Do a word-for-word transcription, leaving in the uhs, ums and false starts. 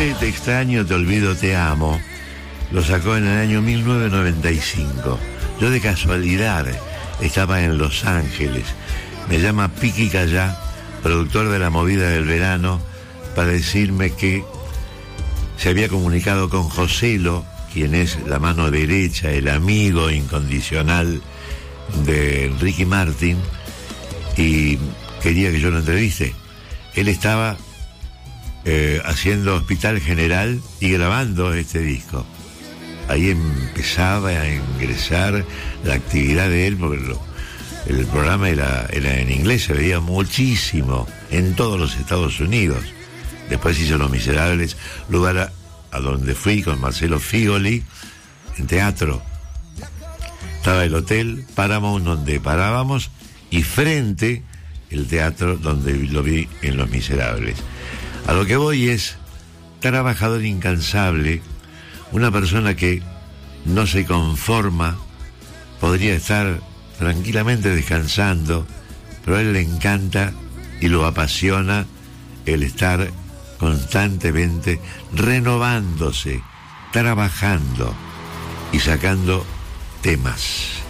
Este Te extraño, te olvido, te amo lo sacó en el año mil novecientos noventa y cinco. Yo de casualidad estaba en Los Ángeles. Me llama Piqui Callá, productor de La Movida del Verano, para decirme que se había comunicado con Joselo, quien es la mano derecha, el amigo incondicional de Ricky Martin, y quería que yo lo entreviste. Él estaba eh, haciendo Hospital General y grabando este disco. Ahí empezaba a ingresar la actividad de él, porque lo, el programa era, era en inglés, se veía muchísimo en todos los Estados Unidos. Después hizo Los Miserables, lugar a, a donde fui con Marcelo Figoli, en teatro. Estaba el Hotel Paramount donde parábamos, y frente el teatro donde lo vi en Los Miserables. A lo que voy es trabajador incansable, una persona que no se conforma, podría estar tranquilamente descansando, pero a él le encanta y lo apasiona el estar constantemente renovándose, trabajando y sacando temas.